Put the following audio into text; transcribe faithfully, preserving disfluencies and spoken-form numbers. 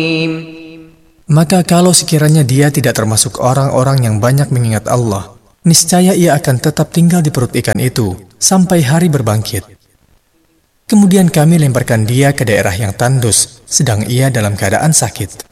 Maka kalau sekiranya dia tidak termasuk orang-orang yang banyak mengingat Allah, niscaya ia akan tetap tinggal di perut ikan itu sampai hari berbangkit. Kemudian kami lemparkan dia ke daerah yang tandus, sedang ia dalam keadaan sakit.